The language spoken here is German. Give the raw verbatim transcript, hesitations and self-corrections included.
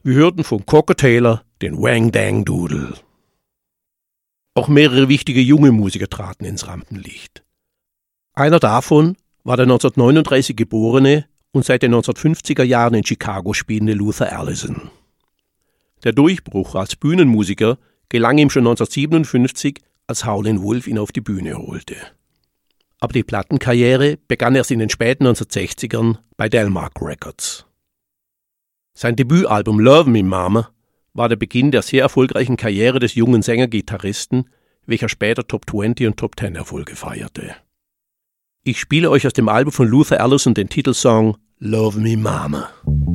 Wir hörten von Cocker Taylor den Wang Dang Doodle. Auch mehrere wichtige junge Musiker traten ins Rampenlicht. Einer davon war der neunzehnhundertneununddreißig geborene und seit den neunzehnhundertfünfziger Jahren in Chicago spielende Luther Allison. Der Durchbruch als Bühnenmusiker gelang ihm schon neunzehnhundertsiebenundfünfzig, als Howlin' Wolf ihn auf die Bühne holte. Aber die Plattenkarriere begann erst in den späten neunzehnhundertsechzigern bei Delmark Records. Sein Debütalbum Love Me Mama war der Beginn der sehr erfolgreichen Karriere des jungen Sänger-Gitarristen, welcher später Top zwanzig und Top zehn Erfolge feierte. Ich spiele euch aus dem Album von Luther Allison den Titelsong Love Me Mama.